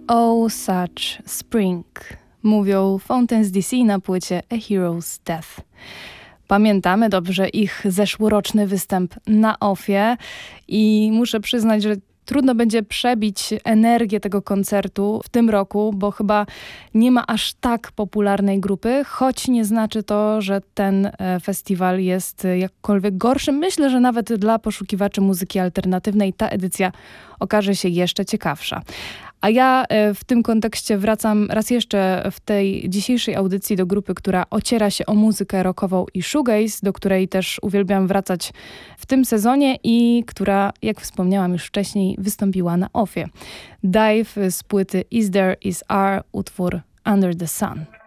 Oh Such Spring, mówią Fountains DC na płycie A Hero's Death. Pamiętamy dobrze ich zeszłoroczny występ na OFFie i muszę przyznać, że trudno będzie przebić energię tego koncertu w tym roku, bo chyba nie ma aż tak popularnej grupy, choć nie znaczy to, że ten festiwal jest jakkolwiek gorszy. Myślę, że nawet dla poszukiwaczy muzyki alternatywnej ta edycja okaże się jeszcze ciekawsza. A ja w tym kontekście wracam raz jeszcze w tej dzisiejszej audycji do grupy, która ociera się o muzykę rockową i shoegaze, do której też uwielbiam wracać w tym sezonie i która, jak wspomniałam już wcześniej, wystąpiła na OFFie. Dive z płyty Is There Is Our, utwór Under the Sun.